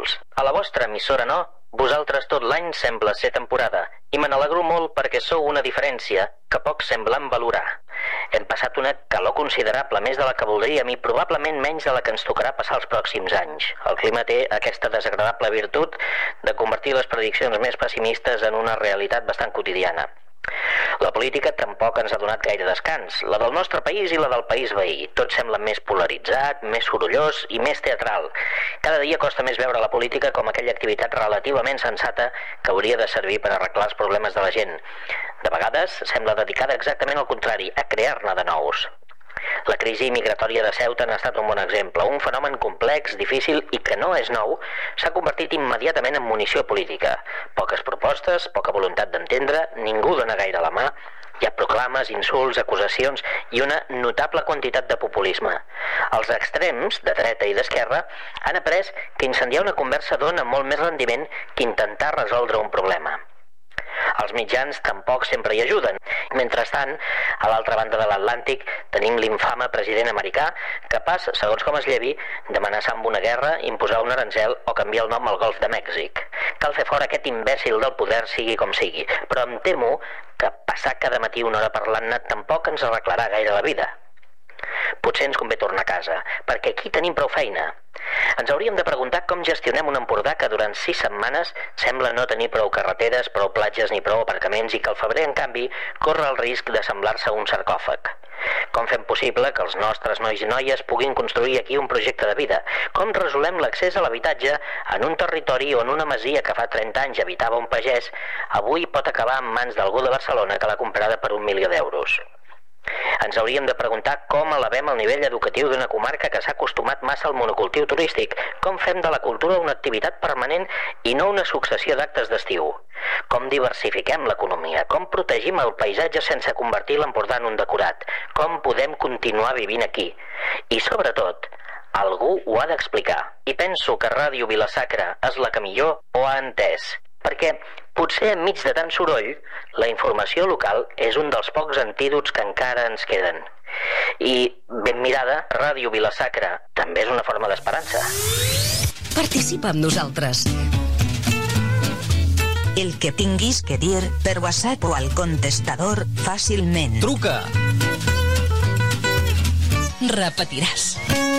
insults. A la vostra emissora no. Vosaltres tot l'any sembla ser temporada i me n'alegro molt perquè sou una diferència que pocs semblen valorar. Hem passat una calor considerable, més de la que voldríem i probablement menys de la que ens tocarà passar els pròxims anys. El clima té aquesta desagradable virtut de convertir les prediccions més pessimistes en una realitat bastant quotidiana. La política tampoc ens ha donat gaire descans, la del nostre país i la del país veí. Tot sembla més polaritzat, més sorollós i més teatral. Cada dia costa més veure la política com aquella activitat relativament sensata que hauria de servir per arreglar els problemes de la gent. De vegades sembla dedicada exactament al contrari, a crear-ne de nous. La crisi migratòria de Ceuta n'ha estat un bon exemple. Un fenomen complex, difícil i que no és nou, s'ha convertit immediatament en munició política. Poques propostes, poca voluntat d'entendre, ningú dona gaire la mà. Hi ha proclames, insults, acusacions i una notable quantitat de populisme. Els extrems, de dreta i d'esquerra, han après que incendiar una conversa dona molt més rendiment que intentar resoldre un problema. Els mitjans tampoc sempre hi ajuden. Mentrestant, a l'altra banda de l'Atlàntic tenim l'infame president americà capaç, segons com es llevi, d'amenaçar amb una guerra, imposar un aranzel o canviar el nom al Golf de Mèxic. Cal fer fora aquest imbècil del poder sigui com sigui, però em temo que passar cada matí una hora parlant-ne tampoc ens arreglarà gaire la vida. Potser ens convé tornar a casa, perquè aquí tenim prou feina. Ens hauríem de preguntar com gestionem un Empordà que durant 6 setmanes sembla no tenir prou carreteres, prou platges ni prou aparcaments i que al febrer, en canvi, corre el risc de semblar-se a un sarcòfag. Com fem possible que els nostres nois i noies puguin construir aquí un projecte de vida? Com resolem l'accés a l'habitatge en un territori on una masia que fa 30 anys habitava un pagès avui pot acabar en mans d'algú de Barcelona que l'ha comprada per 1 milió d'euros? Ens hauríem de preguntar com elevem el nivell educatiu d'una comarca que s'ha acostumat massa al monocultiu turístic, com fem de la cultura una activitat permanent i no una successió d'actes d'estiu, com diversifiquem l'economia, com protegim el paisatge sense convertir l'Empordà en un decorat, com podem continuar vivint aquí. I sobretot, algú ho ha d'explicar. I penso que Ràdio Vila-sacra és la que millor ho ha entès. Perquè potser enmig de tant soroll, la informació local és un dels pocs antídots que encara ens queden. I, ben mirada, Ràdio Vila-sacra també és una forma d'esperança. Participa amb nosaltres. El que tinguis que dir per WhatsApp o al contestador fàcilment. Truca! Repetiràs.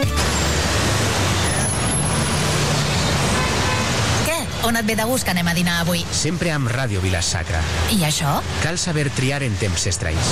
On et ve de gust que anem a dinar avui? Sempre amb Ràdio Vila-sacra. I això? Cal saber triar en temps estranys.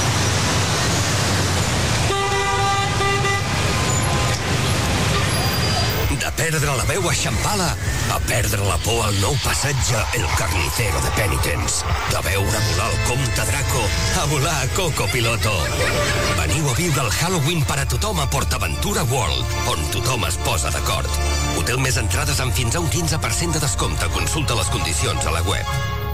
De perdre la veu a Xampala a perdre la por al nou passatge El Carnicero de Penitents. De veure volar el comte Draco a volar a Coco Piloto. Veniu a viure el Halloween per a tothom a PortAventura World, on tothom es posa d'acord. Hotel més entrades amb fins a un 15% de descompte. Consulta les condicions a la web.